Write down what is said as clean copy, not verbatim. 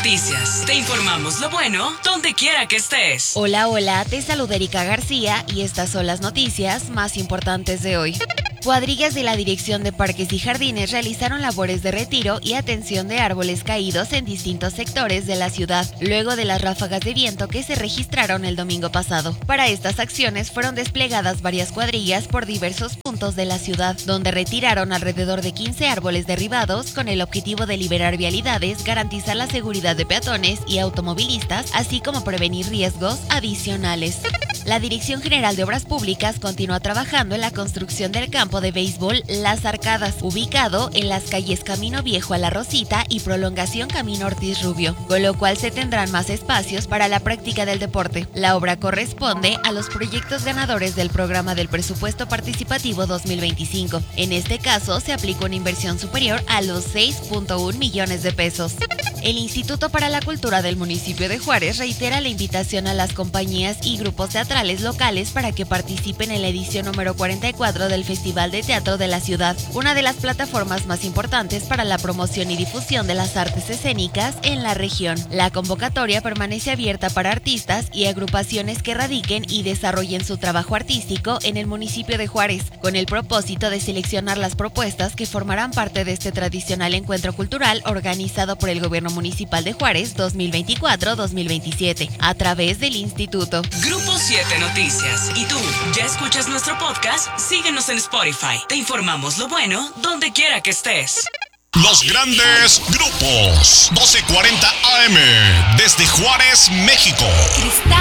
Noticias. Te informamos lo bueno donde quiera que estés. Hola, hola, te saluda Erika García y estas son las noticias más importantes de hoy. Cuadrillas de la Dirección de Parques y Jardines realizaron labores de retiro y atención de árboles caídos en distintos sectores de la ciudad, luego de las ráfagas de viento que se registraron el domingo pasado. Para estas acciones fueron desplegadas varias cuadrillas por diversos puntos de la ciudad, donde retiraron alrededor de 15 árboles derribados con el objetivo de liberar vialidades, garantizar la seguridad de peatones y automovilistas, así como prevenir riesgos adicionales. La Dirección General de Obras Públicas continúa trabajando en la construcción del campo de béisbol Las Arcadas, ubicado en las calles Camino Viejo a La Rosita y Prolongación Camino Ortiz Rubio, con lo cual se tendrán más espacios para la práctica del deporte. La obra corresponde a los proyectos ganadores del programa del Presupuesto Participativo 2025. En este caso, se aplica una inversión superior a los 6.1 millones de pesos. El Instituto para la Cultura del municipio de Juárez reitera la invitación a las compañías y grupos teatrales locales para que participen en la edición número 44 del Festival de Teatro de la ciudad, una de las plataformas más importantes para la promoción y difusión de las artes escénicas en la región. La convocatoria permanece abierta para artistas y agrupaciones que radiquen y desarrollen su trabajo artístico en el municipio de Juárez, con el propósito de seleccionar las propuestas que formarán parte de este tradicional encuentro cultural organizado por el Gobierno Municipal de Juárez 2024-2027 a través del Instituto. Grupo 7 Noticias. ¿Y tú ya escuchas nuestro podcast? Síguenos en Spotify. Te informamos lo bueno donde quiera que estés. Los grandes grupos. 1240 AM desde Juárez, México.